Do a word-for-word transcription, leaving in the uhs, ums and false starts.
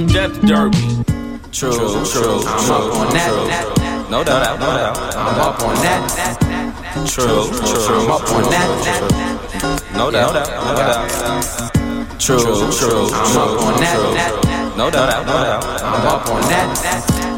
Death Derby. True, true, true, I'm up on that. No doubt, no doubt. I'm up on that. True, true, I'm up on that. No doubt, no doubt. True, true, I'm up on that. No doubt, no doubt. I'm up on that.